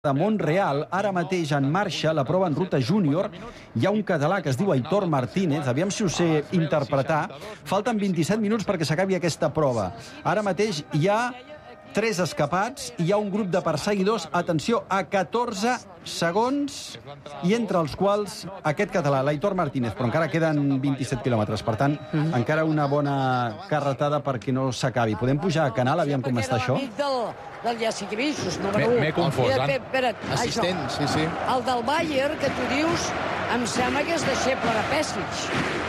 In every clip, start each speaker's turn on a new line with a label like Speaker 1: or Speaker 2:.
Speaker 1: de Montreal, ara mateix en marxa la prova en ruta júnior. Hi ha un català que es diu Aitor Martínez, aviam si ho sé interpretar. Falten 27 minuts perquè s'acabi aquesta prova. Ara mateix hi ha 3 escapats i hi ha un grup de perseguidors, atenció, a 14 segons, i entre els quals aquest català, l'Aitor Martínez, però encara queden 27 quilòmetres, per tant, encara una bona carretada perquè no s'acabi. Podem pujar a canal, aviam com està això?
Speaker 2: Del Jasikevičius, número 1.
Speaker 3: M'he confós,
Speaker 2: Espera't,
Speaker 3: assistent,
Speaker 2: això.
Speaker 3: sí.
Speaker 2: El del Bayer, que tu dius, em sembla que és deixeble de Pesic.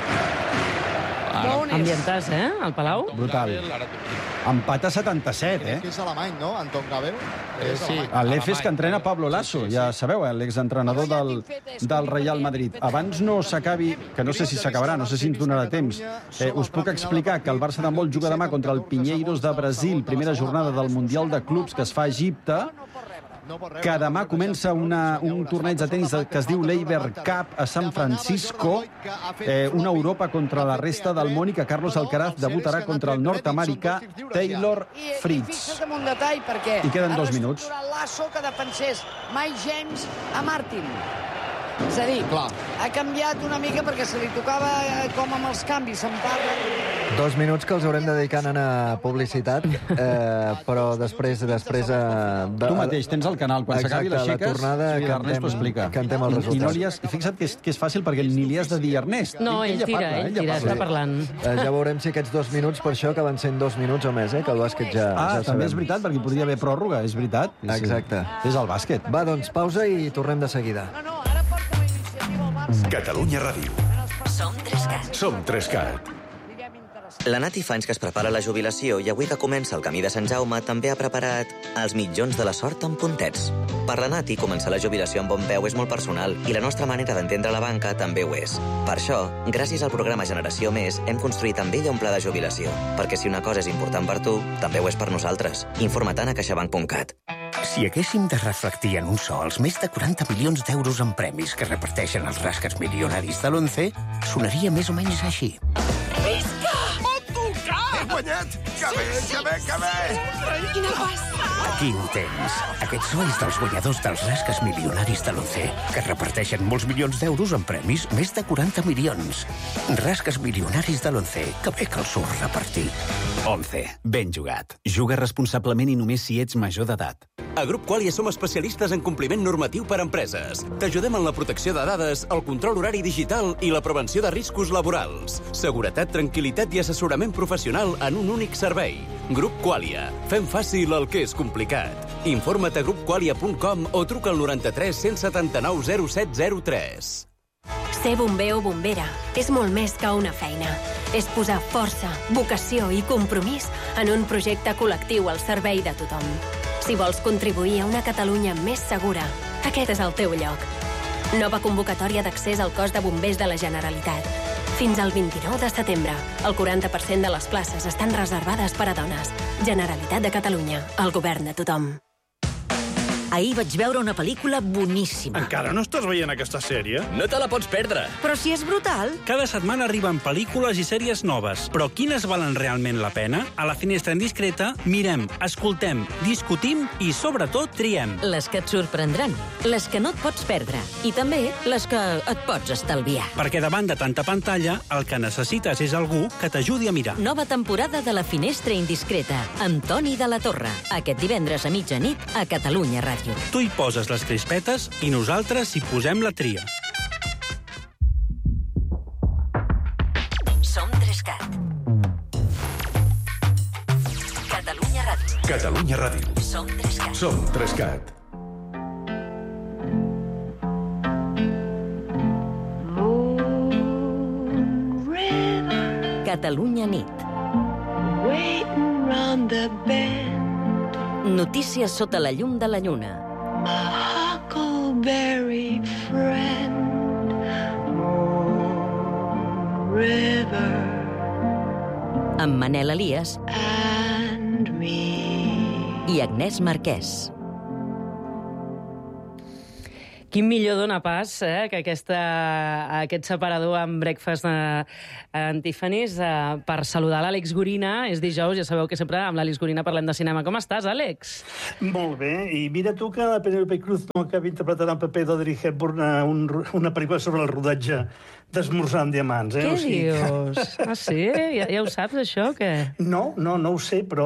Speaker 4: Ambientàs, al Palau?
Speaker 1: Brutal. Empat a 77,
Speaker 5: Que és alemany, no? Anton Gabel.
Speaker 3: Sí.
Speaker 1: L'EF és que entrena Pablo Lasso, ja sabeu, l'exentrenador del Real Madrid. Abans no s'acabi, que no sé si s'acabarà, no sé si ens donarà temps, us puc explicar que el Barça d'handbol juga demà contra el Pinheiros de Brasil, primera jornada del Mundial de Clubs que es fa a Egipte, que demà comença un torneig de tenis que es diu l'Eiber Cup a San Francisco, una Europa contra la resta del món, i que Carlos Alcaraz debutarà contra el nord-americà Taylor Fritz. I queden 2 minuts.
Speaker 2: Lasso que defensés Mike James a Martin. És a dir, ha canviat una mica perquè se li tocava com amb els canvis, se'n parla.
Speaker 6: 2 minuts que els haurem de dedicar a publicitat, però després...
Speaker 1: Tu mateix tens el canal, quan s'acabi l'aixeques, l'Ernest t'ho explica.
Speaker 6: Cantem els resultats.
Speaker 1: I fixa't que és fàcil perquè ni li has de dir Ernest.
Speaker 4: No, ell tira, està parlant.
Speaker 6: Ja veurem si aquests 2 minuts, per això acaben sent 2 minuts o més, que el bàsquet ja sabem.
Speaker 1: També és veritat, perquè podria haver pròrroga, és veritat.
Speaker 6: Exacte.
Speaker 1: És el bàsquet.
Speaker 6: Va, doncs, pausa i tornem de seguida.
Speaker 7: Catalunya Ràdio.
Speaker 8: Som 3CAT.
Speaker 7: Som 3CAT.
Speaker 8: La Nati fa anys que es prepara la jubilació i avui que comença el camí de Sant Jaume també ha preparat els mitjons de la sort amb puntets. Per la Nati, començar la jubilació amb bon peu és molt personal i la nostra manera d'entendre la banca també ho és. Per això, gràcies al programa Generació Més, hem construït amb ella un pla de jubilació. Perquè si una cosa és important per tu, també ho és per nosaltres. Informa-te'n a caixabank.cat.
Speaker 7: Si haguéssim de reflectir en un sol els més de 40 milions d'euros en premis que reparteixen els rasques milionaris de l'11, sonaria més o menys així.
Speaker 9: Visca!
Speaker 7: He guanyat! Que bé!
Speaker 9: Quina passada!
Speaker 7: Aquí ho tens. Aquests sois dels guanyadors dels rasques milionaris de l'11, que reparteixen molts milions d'euros en premis, més de 40 milions. Rasques milionaris de l'11, que bé que els surt repartir. 11. Ben jugat. Juga responsablement i només si ets major d'edat.
Speaker 10: A Grup Qualia som especialistes en compliment normatiu per a empreses. T'ajudem en la protecció de dades, el control horari digital i la prevenció de riscos laborals. Seguretat, tranquil·litat i assessorament professional en un únic servei. Grup Qualia. Fem fàcil el que és complicat. Informa't a grupqualia.com o truca al 93 179 0703.
Speaker 11: Ser bomber o bombera és molt més que una feina. És posar força, vocació i compromís en un projecte col·lectiu al servei de tothom. Si vols contribuir a una Catalunya més segura, aquest és el teu lloc. Nova convocatòria d'accés al cos de bombers de la Generalitat. Fins al 29 de setembre, el 40% de les places estan reservades per a dones. Generalitat de Catalunya, el govern de tothom.
Speaker 12: Ahir vaig veure una pel·lícula boníssima.
Speaker 13: Encara no estàs veient aquesta sèrie?
Speaker 10: No te la pots perdre.
Speaker 12: Però si és brutal.
Speaker 13: Cada setmana arriben pel·lícules i sèries noves. Però quines valen realment la pena? A la Finestra Indiscreta mirem, escoltem, discutim i, sobretot, triem.
Speaker 12: Les que et sorprendran, les que no et pots perdre i també les que et pots estalviar.
Speaker 13: Perquè davant de tanta pantalla, el que necessites és algú que t'ajudi a mirar.
Speaker 12: Nova temporada de la Finestra Indiscreta, amb Toni de la Torre. Aquest divendres a mitjanit a Catalunya Ràdio.
Speaker 13: Tu hi poses les crispetes i nosaltres hi posem la tria.
Speaker 8: Som 3CAT. Catalunya Ràdio.
Speaker 7: Catalunya Ràdio.
Speaker 8: Som 3CAT.
Speaker 7: Som 3CAT.
Speaker 12: Catalunya nit. Notícies sota la llum de la lluna.
Speaker 9: My huckleberry friend, Moon River,
Speaker 12: Amb Manel Elias
Speaker 9: and me.
Speaker 12: I Agnès Marquès.
Speaker 4: Quin millor dona pas que aquest separador amb Breakfast and Tiffany's per saludar l'Àlex Gorina. És dijous, ja sabeu que sempre amb l'Àlex Gorina parlem de cinema. Com estàs, Àlex?
Speaker 3: Molt bé, i mira tu que la Penélope Cruz no acaba interpretant el paper d'Audrey Hepburn a una pel·lícula sobre el rodatge d'Esmorzar amb diamants.
Speaker 4: Què dius? Ah, sí? Ja ho saps, això, o què?
Speaker 3: No ho sé, però...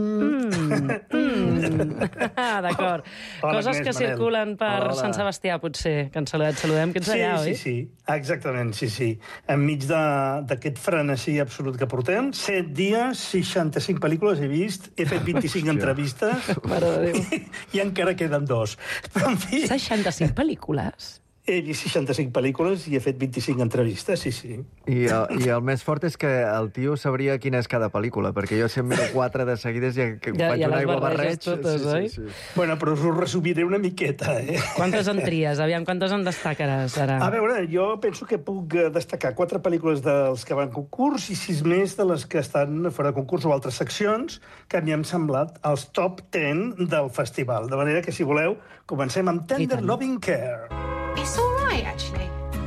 Speaker 4: D'acord. Coses que circulen per Sant Sebastià, potser, que ens saludem, que ets allà, oi?
Speaker 3: Sí, exactament, sí. Enmig d'aquest frenesí absolut que portem, 7 dies, 65 pel·lícules he vist, he fet 25 entrevistes, i encara queden 2. Però, en fi...
Speaker 4: 65 pel·lícules?
Speaker 3: He vist 65 pel·lícules i he fet 25 entrevistes, sí.
Speaker 6: I el més fort és que el tio sabria quina és cada pel·lícula, perquè jo si em miro 4 de seguides i faig un aiguabarreig...
Speaker 4: totes, oi?
Speaker 3: Sí. Bueno, però us ho resumiré una miqueta,
Speaker 4: Quantes en tries? Aviam, quantes en destacaràs, ara?
Speaker 3: A veure, jo penso que puc destacar 4 pel·lícules dels que van a concurs i 6 més de les que estan fora de concurs o altres seccions que a mi han semblat els top 10 del festival. De manera que, si voleu, comencem amb Tender Loving Care.
Speaker 14: It's all right, actually.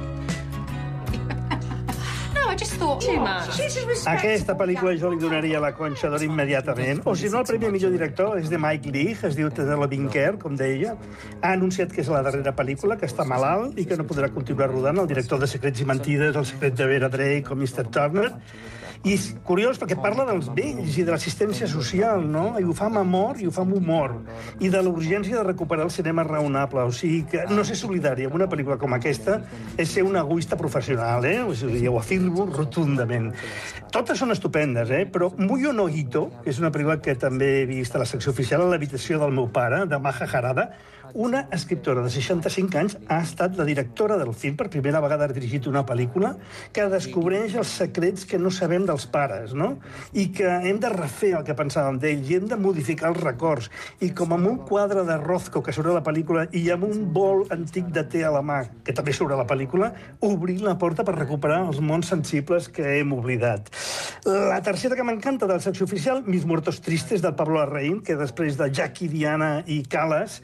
Speaker 14: No, I just thought... Too much.
Speaker 3: Aquesta pel·lícula jo li donaria la Conxa d'Or immediatament. O si no, el premi millor director és de Mike Leigh, es diu Tender Loving Care, com deia. Ha anunciat que és la darrera pel·lícula, que està malalt i que no podrà continuar rodant, el director de Secrets i Mentides, El secret de Vera Drake o Mr. Turner. I és curiós perquè parla dels vells i de l'assistència social, no? I ho fa amb amor i ho fa amb humor. I de la urgència de recuperar el cinema raonable. O sigui que no ser solidari amb una pel·lícula com aquesta és ser un egoista professional, O sigui, ho afirmo rotundament. Totes són estupendes, però Muyo no Hito, que és una pel·lícula que també he vist a la secció oficial, a l'habitació del meu pare, de Maja Harada, una escriptora de 65 anys ha estat la directora del film, per primera vegada ha dirigit una pel·lícula que descobreix els secrets que no sabem dels pares, no? I que hem de refer el que pensàvem d'ells i hem de modificar els records. I com amb un quadre de Rothko que surt a la pel·lícula i amb un bol antic de te a la mà, que també surt a la pel·lícula, obrir la porta per recuperar els mons sensibles que hem oblidat. La tercera que m'encanta de la secció oficial, Mis muertos tristes, del Pablo Larraín, que després de Jackie, Diana i Calas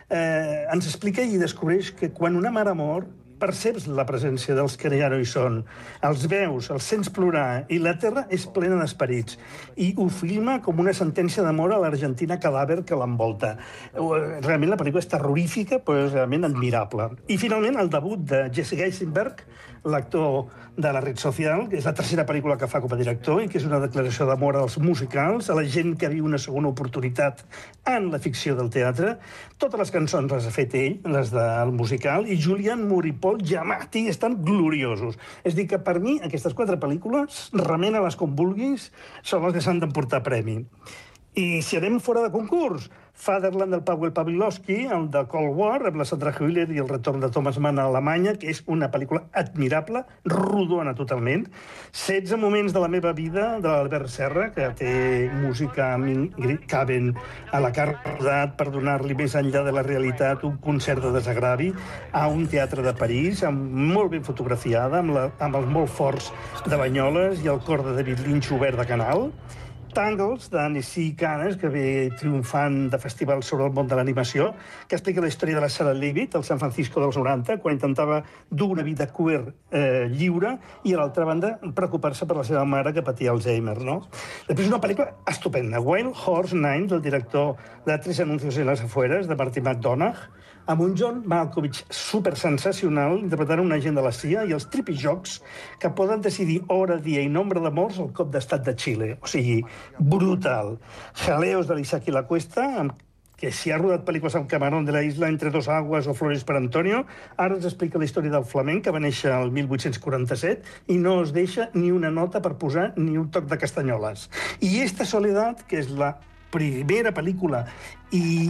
Speaker 3: ens explica i descobreix que quan una mare mor perceps la presència dels que ja no hi són. Els veus, els sents plorar, i la terra és plena d'esperits. I ho filma com una sentència d'amor a l'Argentina cadàver que l'envolta. Realment la pel·lícula és terrorífica, però és realment admirable. I finalment el debut de Jesse Eisenberg, l'actor de La red social, que és la tercera pel·lícula que fa com a director i que és una declaració d'amor als musicals, a la gent que viu una segona oportunitat en la ficció del teatre. Totes les cançons les ha fet ell, les del musical, i Julian Moore i Paul Giamatti estan gloriosos. És a dir, que per mi aquestes 4 pel·lícules, remena-les com vulguis, són les que s'han d'emportar premi. I si anem fora de concurs, Fatherland del Paweł Pawlowski, el de Cold War, amb la Sandra Hüller i el retorn de Thomas Mann a Alemanya, que és una pel·lícula admirable, rodona totalment. 16 moments de la meva vida, de l'Albert Serra, que té música amb Ingrid Caben a la que ha rodat per donar-li més enllà de la realitat un concert de desagravi a un teatre de París, molt ben fotografiada, amb els molt forts de Banyoles i el cor de David Lynch obert de canal. Tangles, d'Annecy Canes, que ve triomfant de festivals sobre el món de l'animació, que explica la història de la Sarah Leavitt, al San Francisco dels 90, quan intentava dur una vida queer lliure, i a l'altra banda preocupar-se per la seva mare, que patia Alzheimer, no? Després una pel·lícula estupenda, Wild Horse 9, del director de 3 anuncios en las afueras, de Marty McDonagh, amb un John Malkovich supersensacional interpretant un agent de la CIA i els tripijocs que poden decidir hora, dia i nombre de morts al cop d'estat de Xile. O sigui, brutal. Jaleos de l'Isaac i la Cuesta, que si ha rodat pel·lícules amb Camarón de la Isla, Entre dos aguas o Flores per Antonio, ara ens explica la història del flamenc, que va néixer el 1847, i no es deixa ni una nota per posar ni un toc de castanyoles. I Esta Soledad, que és la primera pel·lícula i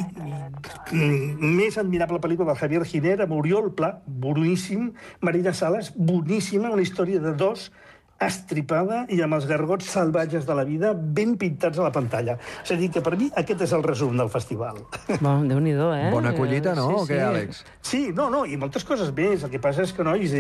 Speaker 3: més admirable pel·lícula del Javier Giner, amb Oriol Pla, boníssim, Marina Salas, boníssima, una història de dos estripada i amb els gargots salvatges de la vida ben pintats a la pantalla. És a dir, que per mi aquest és el resum del festival.
Speaker 4: Bon, Déu-n'hi-do,
Speaker 6: Bona collita, no? O què, Àlex?
Speaker 3: Sí, no, i moltes coses més. El que passa és que, nois,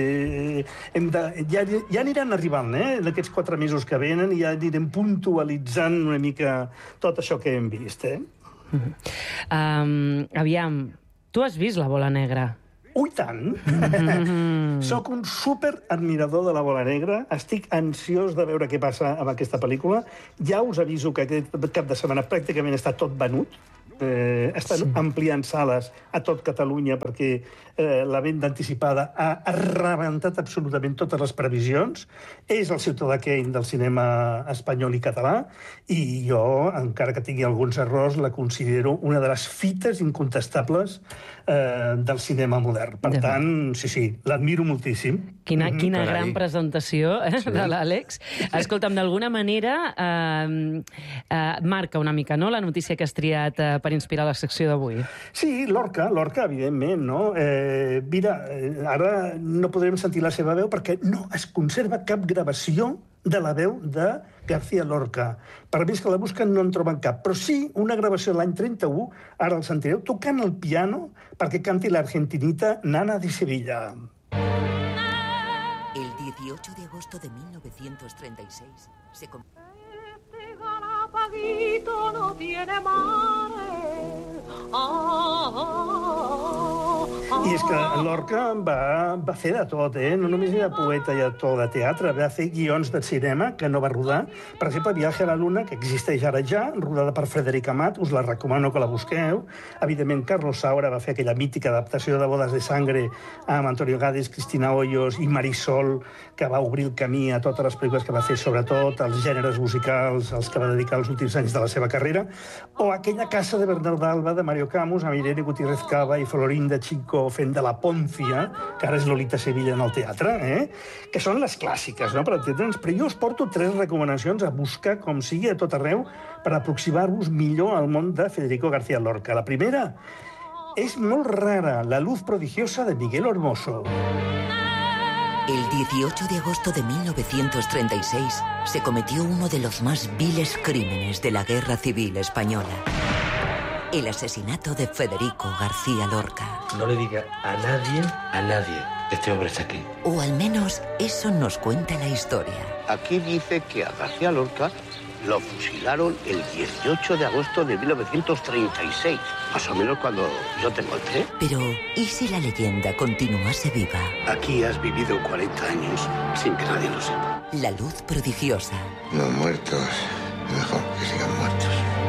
Speaker 3: ja aniran arribant, en aquests 4 mesos que venen, i ja anirem puntualitzant una mica tot això que hem vist,
Speaker 4: Aviam, tu has vist La bola negra?
Speaker 3: Ui, tant! Soc un superadmirador de la Bola Negra. Estic ansiós de veure què passa amb aquesta pel·lícula. Ja us aviso que aquest cap de setmana pràcticament està tot venut. Estan ampliant sales a tot Catalunya perquè la venda anticipada ha rebentat absolutament totes les previsions. És el Ciutadà Kane del cinema espanyol i català i jo, encara que tingui alguns errors, la considero una de les fites incontestables del cinema modern. Per tant, sí, l'admiro moltíssim.
Speaker 4: Quina gran presentació de l'Àlex. Escolta'm, d'alguna manera marca una mica, no?, la notícia que has triat per inspirar la secció d'avui.
Speaker 3: Sí, Lorca, evidentment, no? Mira, ara no podrem sentir la seva veu perquè no es conserva cap gravació de la veu de García Lorca. Per més que la busquen, no en troben cap. Però sí una gravació de l'any 31, ara el sentireu, tocant el piano perquè canti l'argentinita Nana de Sevilla.
Speaker 15: El 18 de agosto de 1936 se...
Speaker 9: Este Galapagito no tiene mares.
Speaker 3: I és que Lorca va fer de tot, no només era poeta i actor de teatre, va fer guions de cinema que no va rodar. Per exemple, Viaje a la Luna, que existeix ara ja, rodada per Frederic Amat, us la recomano que la busqueu. Evidentment, Carlos Saura va fer aquella mítica adaptació de Bodas de Sangre amb Antonio Gades, Cristina Hoyos i Marisol, que va obrir el camí a totes les pel·lícules que va fer, sobretot als gèneres musicals als que va dedicar els últims anys de la seva carrera, o aquella Casa de Bernal d'Alba de Mario Camus, amb Irene Gutiérrez Cava i Florinda Chico fent de la Pòncia, que ara és Lolita Sevilla en el teatre, que són les clàssiques, no?, per entendre'ns. Però jo us porto 3 recomanacions a buscar, com sigui, a tot arreu, per aproximar-vos millor al món de Federico García Lorca. La primera és molt rara, La luz prodigiosa de Miguel Hermoso.
Speaker 15: El 18 de agosto de 1936 se cometió uno de los más viles crímenes de la Guerra Civil Española. El asesinato de Federico García Lorca.
Speaker 16: No le diga a nadie, este hombre está aquí.
Speaker 15: O al menos eso nos cuenta la historia.
Speaker 17: Aquí dice que a García Lorca lo fusilaron el 18 de agosto de 1936, más o menos cuando yo te encontré.
Speaker 15: Pero, ¿y si la leyenda continuase viva?
Speaker 17: Aquí has vivido 40 años sin que nadie lo sepa.
Speaker 15: La luz prodigiosa.
Speaker 18: Los muertos, mejor que sigan muertos.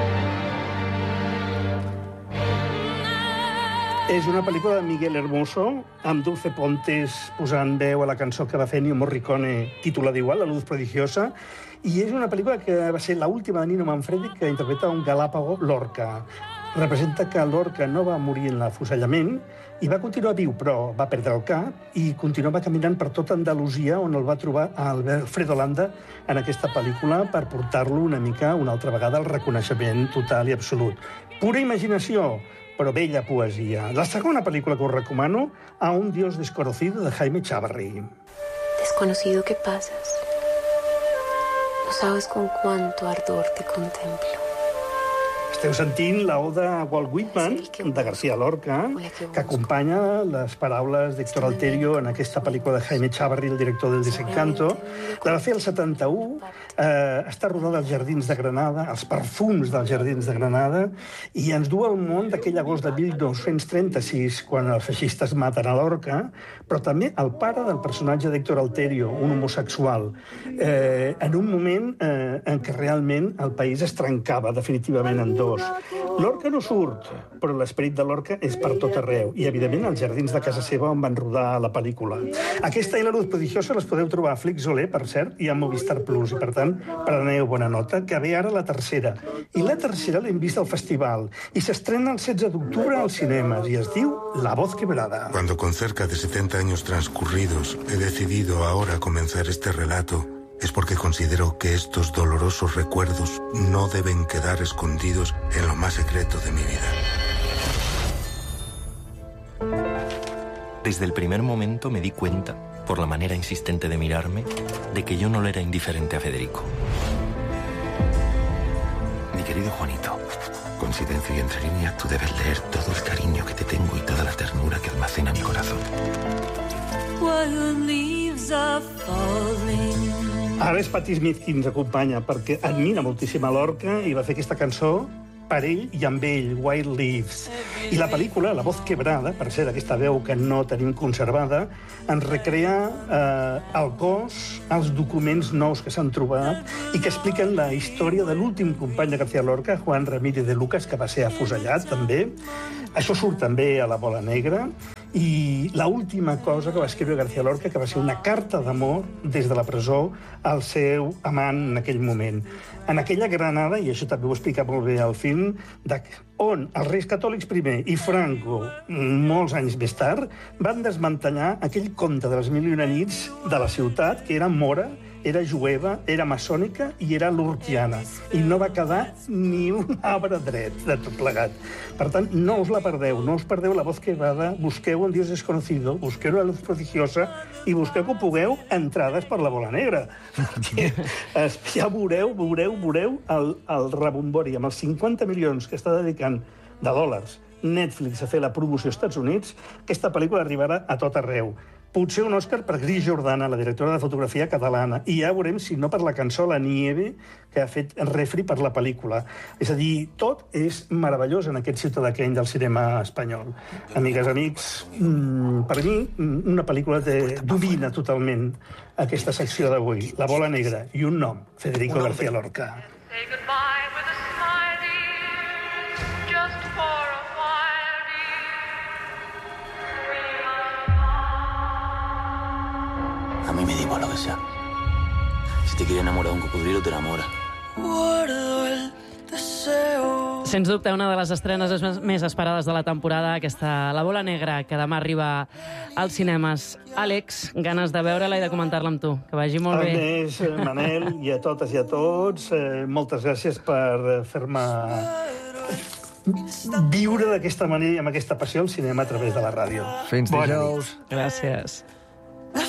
Speaker 3: És una pel·lícula de Miguel Hermoso, amb Dulce Pontes posant veu a la cançó que va fer Ennio Morricone, titulada igual, La luz prodigiosa, i és una pel·lícula que va ser l'última de Nino Manfredi, que interpreta un Galápago Lorca. Representa que Lorca no va morir en l'afusellament i va continuar viu, però va perdre el cap i continuava caminant per tota Andalusia, on el va trobar Alfredo Landa en aquesta pel·lícula per portar-lo una altra vegada al reconeixement total i absolut. Pura imaginació, però bella poesia. La segona pel·lícula que us recomano, A un Dios desconocido, de Jaime Chávarri.
Speaker 19: Desconocido que pasas, no sabes con cuánto ardor te contemplo.
Speaker 3: Esteu sentint la oda a Walt Whitman, de García Lorca, que acompanya les paraules d'Héctor Alterio en aquesta pel·lícula de Jaime Chávarri, el director del Desencanto. La va fer el 71, està rodada als Jardins de Granada, als perfums dels Jardins de Granada, i ens du al món d'aquell agost de 1936, quan els feixistes maten a Lorca, però també el pare del personatge d'Héctor Alterio, un homosexual, en un moment en què realment el país es trencava definitivament en dos. Lorca no surt, però l'esperit de Lorca és per tot arreu, i evidentment als jardins de casa seva on van rodar la pel·lícula. Aquesta i La luz prodigiosa les podeu trobar a Flixolé, per cert, i a Movistar Plus, i per tant, preneu bona nota, que ve ara la tercera. I la tercera l'hem vist al festival, i s'estrena el 16 d'octubre als cinemes, i es diu La voz quebrada.
Speaker 18: Cuando con cerca de 70 años transcurridos he decidido ahora comenzar este relato, es porque considero que estos dolorosos recuerdos no deben quedar escondidos en lo más secreto de mi vida.
Speaker 20: Desde el primer momento me di cuenta, por la manera insistente de mirarme, de que yo no le era indiferente a Federico. Mi querido Juanito, con silencio y entre líneas tú debes leer todo el cariño que te tengo y toda la ternura que almacena mi corazón.
Speaker 3: Ara és Patti Smith qui ens acompanya, perquè admira moltíssim a Lorca i va fer aquesta cançó per ell i amb ell, Wild Leaves. I la pel·lícula, La voz quebrada, per ser d'aquesta veu que no tenim conservada, ens recrea el cos, els documents nous que s'han trobat i que expliquen la història de l'últim company de García Lorca, Juan Ramírez de Lucas, que va ser afusellat, també. Això surt també a La bola negra. I l'última cosa que va escriure García Lorca, que va ser una carta d'amor des de la presó al seu amant en aquell moment. En aquella Granada, i això també ho explica molt bé el film, on els Reis Catòlics primer i Franco, molts anys més tard, van desmantellar aquell conte de les Mil i una nits de la ciutat, que era mora, era jueva, era maçònica i era lurquiana. I no va quedar ni un arbre dret de tot plegat. Per tant, no us la perdeu, no us perdeu La voz quebrada, busqueu Un Dios desconocido, busqueu La luz prodigiosa i busqueu que pugueu entrades per La bola negra. Ja veureu el rebombori amb els 50 milions que està dedicant de dòlars Netflix a fer la promoció als Estats Units, aquesta pel·lícula arribarà a tot arreu. Potser un Òscar per Gris Jordana, la directora de fotografia catalana, i ja veurem si no per la cançó La nieve que ha fet Refri per la pel·lícula. És a dir, tot és meravellós en aquest ciutadà Kane del cinema espanyol. Amigues, amics, per mi, una pel·lícula domina totalment aquesta secció d'avui. La bola negra i un nom, Federico García Lorca.
Speaker 9: Say goodbye with a smiley, just for a while,
Speaker 21: A mí me da igual lo que sea. Si te quiere enamorar un cocodrilo, te enamora.
Speaker 4: Sens dubte, una de les estrenes més esperades de la temporada, aquesta La bola negra, que demà arriba als cinemes. Àlex, ganes de veure-la i de comentar-la amb tu. Que vagi molt bé.
Speaker 3: A més, Manel, i a totes i a tots, moltes gràcies per fer-me viure d'aquesta manera i amb aquesta passió el cinema a través de la ràdio.
Speaker 6: Fins dijous.
Speaker 4: Gràcies.